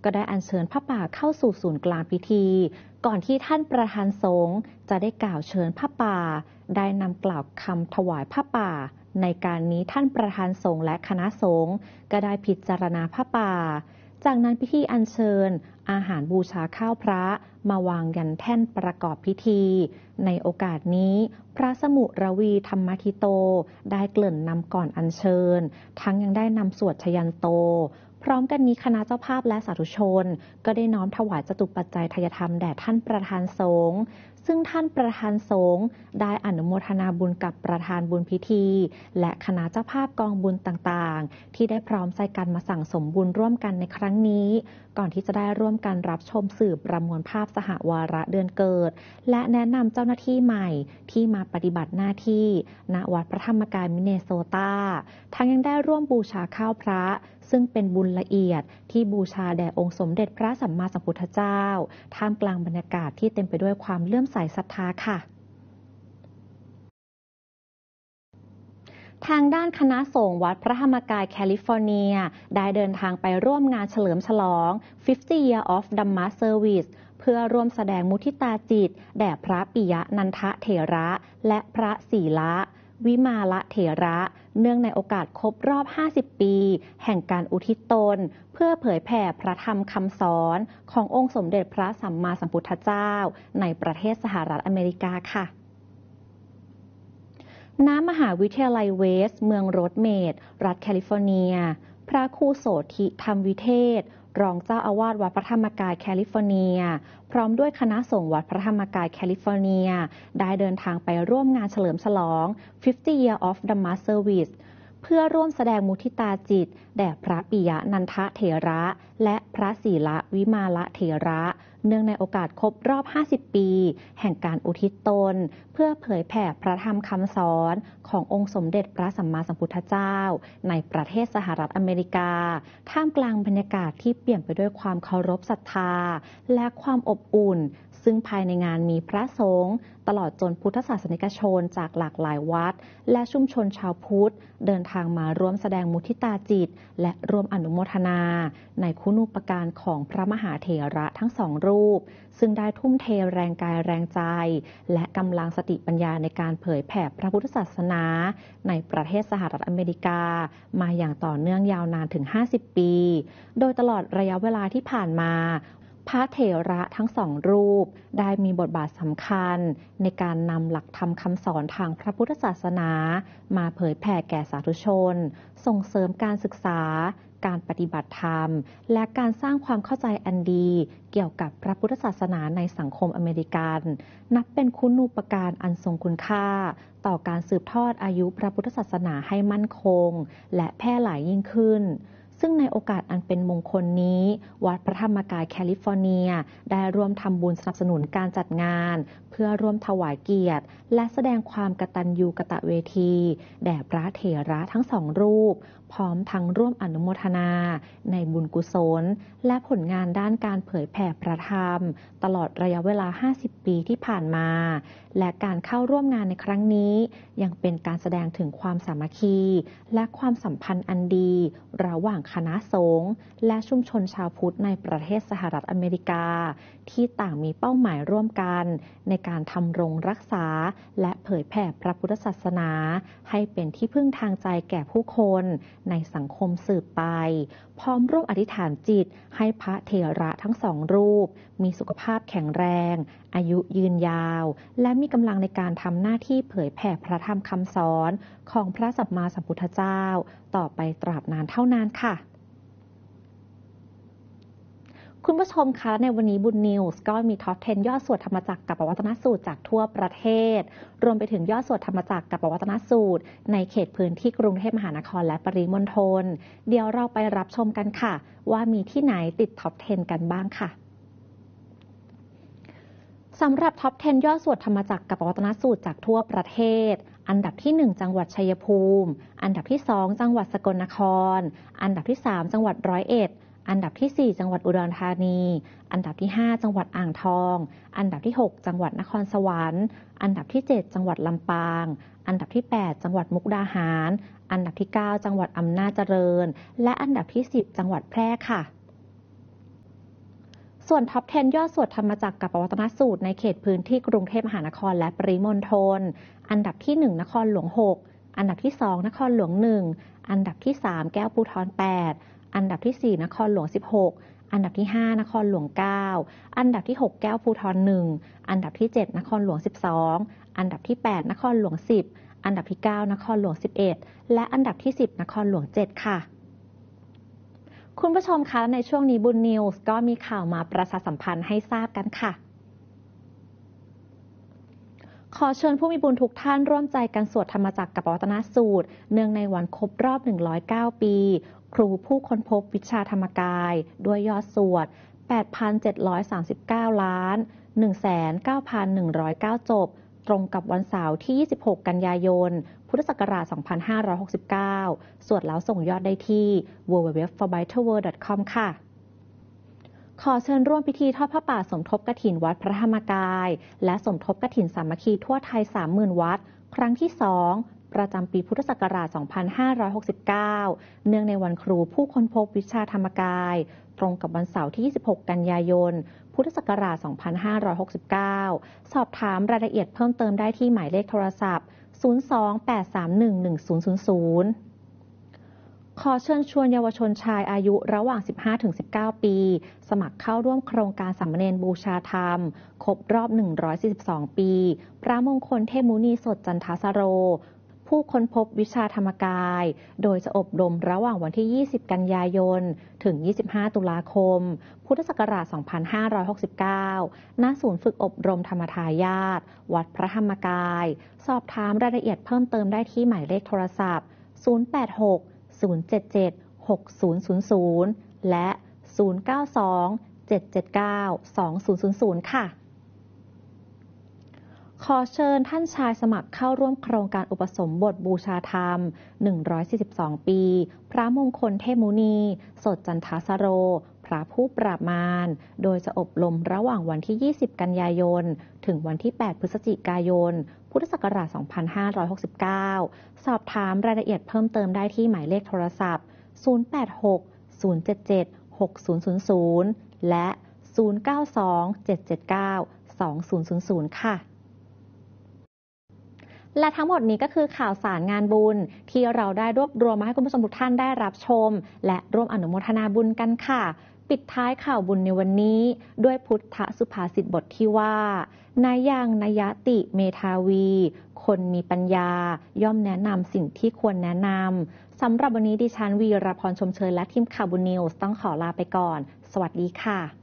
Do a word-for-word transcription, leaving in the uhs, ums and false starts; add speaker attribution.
Speaker 1: ก็ได้อัญเชิญผ้าป่าเข้าสู่ศูนย์กลางพิธีก่อนที่ท่านประธานสงฆ์จะได้กล่าวเชิญผ้าป่าได้นำกล่าวคำถวายผ้าป่าในการนี้ท่านประธานสงฆ์และคณะสงฆ์ก็ได้พิจารณาผ้าป่าจากนั้นพิธีอัญเชิญอาหารบูชาข้าวพระมาวางยันแท่นประกอบพิธีในโอกาสนี้พระสมุรวีธรรมทิโตได้เกริ่นนำก่อนอัญเชิญทั้งยังได้นำสวดชยันโตพร้อมกันนี้คณะเจ้าภาพและสาธุชนก็ได้น้อมถวายจตุปัจจัยทายธรรมแด่ท่านประธานสงฆ์ซึ่งท่านประธานสงฆ์ได้อนุโมทนาบุญกับประธานบุญพิธีและคณะเจ้าภาพกองบุญต่างๆที่ได้พร้อมใจกันมาสั่งสมบุญร่วมกันในครั้งนี้ก่อนที่จะได้ร่วมกันรับชมสื่อประมวลภาพสหวาระเดือนเกิดและแนะนำเจ้าหน้าที่ใหม่ที่มาปฏิบัติหน้าที่ณวัดพระธรรมกายมินเนโซตาทั้งยังได้ร่วมบูชาข้าวพระซึ่งเป็นบุญละเอียดที่บูชาแด่องค์สมเด็จพระสัมมาสัมพุทธเจ้าท่ามกลางบรรยากาศที่เต็มไปด้วยความเลื่อมใสศรัทธาค่ะทางด้านคณะสงฆ์วัดพระธรรมกายแคลิฟอร์เนียได้เดินทางไปร่วมงานเฉลิมฉลอง ห้าสิบ year of Dhamma Service เพื่อร่วมแสดงมุทิตาจิตแด่พระปิยะนันทเถระและพระศีละวิมาละเถระเนื่องในโอกาสครบรอบห้าสิบปีแห่งการอุทิศตนเพื่อเผยแผ่พระธรรมคำสอนขององค์สมเด็จพระสัมมาสัมพุทธเจ้าในประเทศสหรัฐอเมริกาค่ะณมหาวิทยาลัยเวสต์เมืองโรดเมดรัฐแคลิฟอร์เนียพระครูโสธิธรรมวิเทศรองเจ้าอาวาสวัดพระธรรมกายแคลิฟอร์เนียพร้อมด้วยคณะสงฆ์วัดพระธรรมกายแคลิฟอร์เนียได้เดินทางไปร่วมงานเฉลิมฉลอง ห้าสิบ year of Dhamma Service เพื่อร่วมแสดงมุทิตาจิตแด่พระปิยะนันทเถระและพระศีละวิมาละเถระเนื่องในโอกาสครบรอบห้าสิบปีแห่งการอุทิศตนเพื่อเผยแผ่พระธรรมคำสอนขององค์สมเด็จพระสัมมาสัมพุทธเจ้าในประเทศสหรัฐอเมริกาท่ามกลางบรรยากาศที่เปี่ยมไปด้วยความเคารพศรัทธาและความอบอุ่นซึ่งภายในงานมีพระสงฆ์ตลอดจนพุทธศาสนิกชนจากหลากหลายวัดและชุมชนชาวพุทธเดินทางมาร่วมแสดงมุทิตาจิตและร่วมอนุโมทนาในคุณูปการของพระมหาเถระทั้งสองรูปซึ่งได้ทุ่มเทแรงกายแรงใจและกำลังสติปัญญาในการเผยแผ่พระพุทธศาสนาในประเทศสหรัฐอเมริกามาอย่างต่อเนื่องยาวนานถึงห้าสิบปีโดยตลอดระยะเวลาที่ผ่านมาพระเถระทั้งสองรูปได้มีบทบาทสำคัญในการนำหลักธรรมคำสอนทางพระพุทธศาสนามาเผยแผ่แก่สาธุชนส่งเสริมการศึกษาการปฏิบัติธรรมและการสร้างความเข้าใจอันดีเกี่ยวกับพระพุทธศาสนาในสังคมอเมริกันนับเป็นคุณูปการอันทรงคุณค่าต่อการสืบทอดอายุพระพุทธศาสนาให้มั่นคงและแพร่หลายยิ่งขึ้นซึ่งในโอกาสอันเป็นมงคลนี้วัดพระธรรมกายแคลิฟอร์เนียได้ร่วมทำบุญสนับสนุนการจัดงานเพื่อร่วมถวายเกียรติและแสดงความกตัญญูกตเวทีแด่พระเถระทั้งสองรูปพร้อมทั้งร่วมอนุโมทนาในบุญกุศลและผลงานด้านการเผยแผ่พระธรรมตลอดระยะเวลาห้าสิบปีที่ผ่านมาและการเข้าร่วมงานในครั้งนี้ยังเป็นการแสดงถึงความสามัคคีและความสัมพันธ์อันดีระหว่างคณะสงฆ์และชุมชนชาวพุทธในประเทศสหรัฐอเมริกาที่ต่างมีเป้าหมายร่วมกันในการทำรงรักษาและเผยแผ่พระพุทธศาสนาให้เป็นที่พึ่งทางใจแก่ผู้คนในสังคมสืบไปพร้อมร่วมอธิษฐานจิตให้พระเถระทั้งสองรูปมีสุขภาพแข็งแรงอายุยืนยาวและมีกำลังในการทำหน้าที่เผยแผ่พระธรรมคำสอนของพระสัมมาสัมพุทธเจ้าต่อไปตราบนานเท่านานค่ะคุณผู้ชมคะในวันนี้บุญนิวส์ก็มีท็อปสิบยอดสวดธรรมจักรกับปวัตนสูตรจากทั่วประเทศรวมไปถึงยอดสวดธรรมจักรกับปวัตนสูตรในเขตพื้นที่กรุงเทพมหานครและปริมณฑลเดี๋ยวเราไปรับชมกันค่ะว่ามีที่ไหนติดท็อปสิบกันบ้างค่ะสำหรับท็อปสิบยอดสวดธรรมจักรกับปวัตนสูตรจากทั่วประเทศอันดับที่หนึ่งจังหวัดชัยภูมิอันดับที่สองจังหวัดสกลนครอันดับที่สามจังหวัดร้อยเอ็ดอันดับที่สี่จังหวัดอุดรธานีอันดับที่ห้าจังหวัดอ่างทองอันดับที่หกจังหวัดนครสวรรค์อันดับที่เจ็ดจังหวัดลำปางอันดับที่แปดจังหวัดมุกดาหารอันดับที่เก้าจังหวัดอำนาจเจริญและอันดับที่สิบจังหวัดแพร่ค่ะส่วนท็อป สิบ ยอดสวดธรรมจักรกับปวัตนสูตรในเขตพื้นที่กรุงเทพมหานครและปริมณฑลอันดับที่หนึ่งนครหลวงหกอันดับที่สองนครหลวงหนึ่งอันดับที่สามแก้วภูธรแปดอันดับที่สี่นครหลวงสิบหกอันดับที่ห้านครหลวงเก้าอันดับที่หกแก้วภูธรหนึ่งอันดับที่เจ็ดนครหลวงสิบสองอันดับที่แปดนครหลวงสิบอันดับที่เก้านครหลวงสิบเอ็ดและอันดับที่สิบนครหลวงเจ็ดค่ะคุณผู้ชมคะในช่วงนี้บุญนิวส์ก็มีข่าวมาประชาสัมพันธ์ให้ทราบกันค่ะขอเชิญผู้มีบุญทุกท่านร่วมใจกันสวดธรรมจักรกับปวัตนสูตรเนื่องในวันครบรอบหนึ่งร้อยเก้าปีครูผู้ค้นพบวิชาธรรมกายด้วยยอดสวด แปดพันเจ็ดร้อยสามสิบเก้า ล้าน หนึ่งแสนเก้าพันหนึ่งร้อยเก้า จบตรงกับวันเสาร์ที่ยี่สิบหกกันยายนพุทธศักราชสองพันห้าร้อยหกสิบเก้าสวดแล้วส่งยอดได้ที่ ดับเบิลยู ดับเบิลยู ดับเบิลยู ดอท ฟอร์ ไบเทิล เวิลด์ ดอท คอม ค่ะขอเชิญร่วมพิธีทอดผ้าป่าสมทบกฐินวัดพระธรรมกายและสมทบกฐินสามัคคีทั่วไทย สามหมื่น วัดครั้งที่สองประจำปีพุทธศักราชสองพันห้าร้อยหกสิบเก้าเนื่องในวันครูผู้ค้นพบวิชาธรรมกายตรงกับวันเสาร์ที่ยี่สิบหกกันยายนพุทธศักราชสองพันห้าร้อยหกสิบเก้าสอบถามรายละเอียดเพิ่มเติมได้ที่หมายเลขโทรศัพท์ศูนย์ สอง แปด สาม หนึ่ง หนึ่ง ศูนย์ ศูนย์ ศูนย์ขอเชิญชวนเยาวชนชายอายุระหว่าง สิบห้าถึงสิบเก้า ปีสมัครเข้าร่วมโครงการสามเณรบูชาธรรมครบรอบหนึ่งร้อยสี่สิบสองปีพระมงคลเทพมุนีสดจันทสโรผู้ค้นพบวิชาธรรมกายโดยจะอบรมระหว่างวันที่ยี่สิบกันยายนถึงยี่สิบห้าตุลาคมพุทธศักราชสองพันห้าร้อยหกสิบเก้าณศูนย์ฝึกอบรมธรรมทายาทวัดพระธรรมกายสอบถามรายละเอียดเพิ่มเติมได้ที่หมายเลขโทรศัพท์ศูนย์ แปด หก ศูนย์ เจ็ด เจ็ด หก ศูนย์ ศูนย์ ศูนย์และศูนย์ เก้า สอง เจ็ด เจ็ด เก้า สอง ศูนย์ ศูนย์ ศูนย์ค่ะขอเชิญท่านชายสมัครเข้าร่วมโครงการอุปสมบทบูชาธรรมหนึ่งร้อยสี่สิบสองปีพระมงคลเทพมุนีสดจันทสโรพระผู้ปราบมารโดยจะอบรมระหว่างวันที่ยี่สิบกันยายนถึงวันที่แปดพฤศจิกายนพุทธศักราชสองพันห้าร้อยหกสิบเก้าสอบถามรายละเอียดเพิ่มเติมได้ที่หมายเลขโทรศัพท์ศูนย์ แปด หก ศูนย์ เจ็ด เจ็ด หก ศูนย์ ศูนย์ ศูนย์และศูนย์ เก้า สอง เจ็ด เจ็ด เก้า สอง ศูนย์ ศูนย์ ศูนย์ค่ะและทั้งหมดนี้ก็คือข่าวสารงานบุญที่เราได้รวบรวมมาให้คุณผู้ชมทุกท่านได้รับชมและร่วมอนุโมทนาบุญกันค่ะปิดท้ายข่าวบุญในวันนี้ด้วยพุทธสุภาษิตบทที่ว่านายังนยติเมธาวีคนมีปัญญาย่อมแนะนำสิ่งที่ควรแนะนำสำหรับวันนี้ดิฉันวีรพรชมเชยและทีมข่าวบุญนิวส์ต้องขอลาไปก่อนสวัสดีค่ะ